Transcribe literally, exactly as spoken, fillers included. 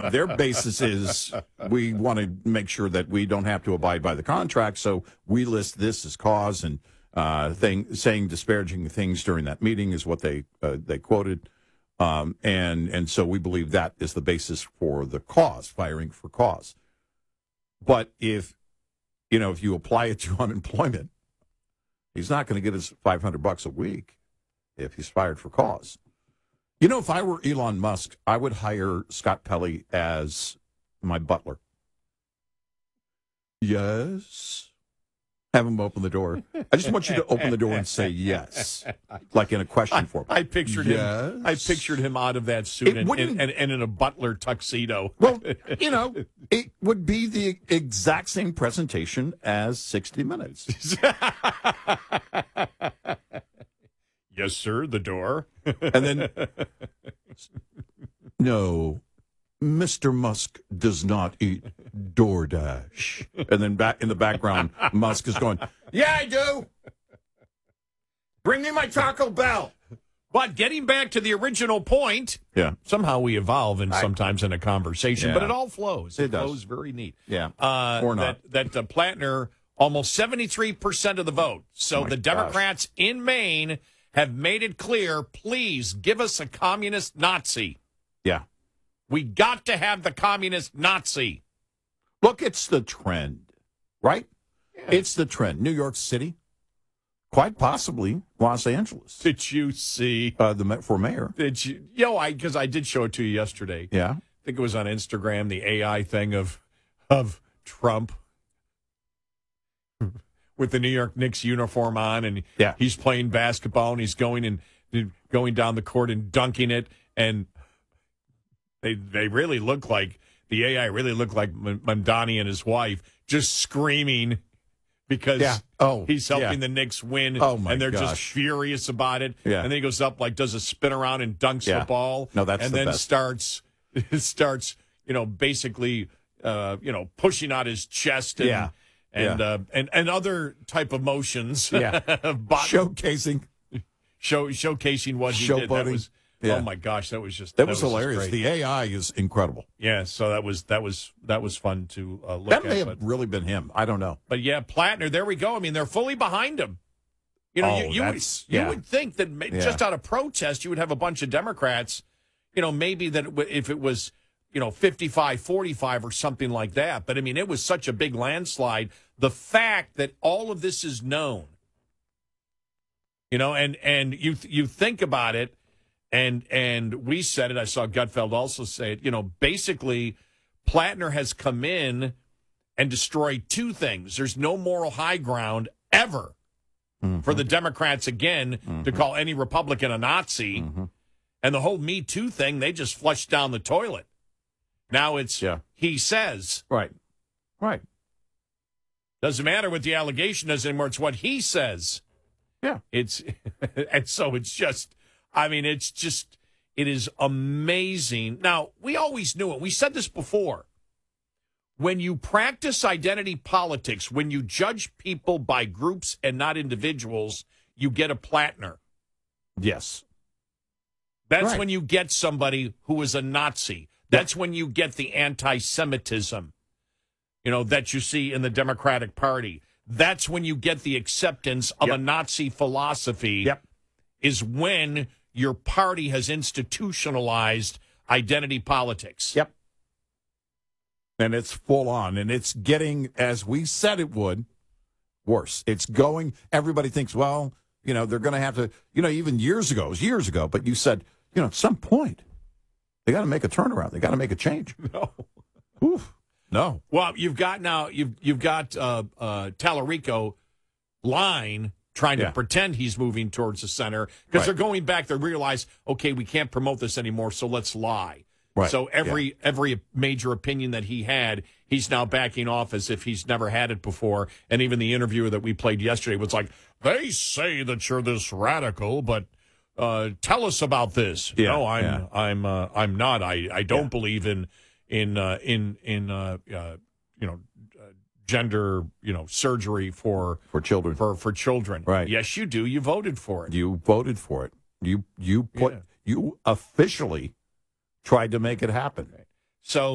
their basis is we want to make sure that we don't have to abide by the contract, so we list this as cause, and uh, thing, saying disparaging things during that meeting is what they uh, they quoted. Um, and and so we believe that is the basis for the cause, firing for cause. But if, you know, if you apply it to unemployment, he's not going to get his five hundred bucks a week if he's fired for cause. You know, if I were Elon Musk, I would hire Scott Pelley as my butler. Yes. Have him open the door. I just want you to open the door and say yes, like in a question form. I, I pictured yes. him. I pictured him out of that suit and, and, and, and in a butler tuxedo. Well, you know, it would be the exact same presentation as sixty minutes. Yes, sir. The door. And then, no, Mister Musk does not eat DoorDash. And then back in the background, Musk is going, yeah, I do. Bring me my Taco Bell. But getting back to the original point, yeah, somehow we evolve and sometimes in a conversation, yeah. but it all flows. It, it does. flows very neat. Yeah, uh, or not. That, that uh, Plattner, almost seventy-three percent of the vote. So oh the Democrats gosh. in Maine have made it clear, please give us a communist Nazi. Yeah. We got to have the communist Nazi. Look, it's the trend, right? Yeah. It's the trend. New York City, quite possibly Los Angeles. Did you see uh, the for mayor? Did you? Yo, I because I did show it to you yesterday. Yeah, I think it was on Instagram. The A I thing of of Trump with the New York Knicks uniform on, and yeah. he's playing basketball, and he's going and going down the court and dunking it, and they they really look like. The A I really looked like Mamdani and his wife just screaming because yeah. oh, he's helping yeah. the Knicks win, oh my and they're gosh. just furious about it. Yeah. And then he goes up, like, does a spin around and dunks yeah. the ball. No, that's and the then best. starts starts, you know, basically, uh, you know, pushing out his chest and yeah. and, yeah. Uh, and and other type of motions. Yeah, showcasing, show showcasing what he did. That was. Yeah. Oh my gosh, that was just that, that was, was hilarious. The A I is incredible. Yeah, so that was that was that was fun to uh, look that at. That may but, have really been him. I don't know. But yeah, Plattner, there we go. I mean, they're fully behind him. You know, oh, you, you would yeah. you would think that yeah. just out of protest, you would have a bunch of Democrats. You know, maybe that if it was you know fifty-five forty-five or something like that. But I mean, it was such a big landslide. The fact that all of this is known. You know, and and you you think about it. And and we said it, I saw Gutfeld also say it, you know, basically Plattner has come in and destroyed two things. There's no moral high ground ever mm-hmm. for the Democrats, again, mm-hmm. to call any Republican a Nazi. Mm-hmm. And the whole Me Too thing, they just flushed down the toilet. Now it's, yeah. he says. Right, right. Doesn't matter what the allegation is anymore. It's what he says. Yeah. It's and so it's just. I mean, it's just, it is amazing. Now, we always knew it. We said this before. When you practice identity politics, when you judge people by groups and not individuals, you get a Plattner. Yes. That's right. when you get somebody who is a Nazi. That's yeah. when you get the anti-Semitism, you know, that you see in the Democratic Party. That's when you get the acceptance of yep. a Nazi philosophy. Yep. Is when your party has institutionalized identity politics. Yep. And it's full on, and it's getting, as we said it would, worse. It's going, everybody thinks, well, you know, they're going to have to, you know, even years ago, it was years ago, but you said, you know, at some point, they got to make a turnaround. They got to make a change. No. Oof. No. Well, you've got now, you've, you've got uh, uh, Tallarico line trying yeah. to pretend he's moving towards the center because right. they're going back. They realize, okay, we can't promote this anymore, so let's lie. Right. So every yeah. every major opinion that he had, he's now backing off as if he's never had it before. And even the interviewer that we played yesterday was like, they say that you're this radical, but uh, tell us about this. Yeah. No, I'm yeah. I'm uh, I'm not. I, I don't yeah. believe in in uh, in in uh, uh, you know. gender, you know, surgery for for children. For for children. Right. Yes, you do. You voted for it. You voted for it. You you put yeah. you officially tried to make it happen. So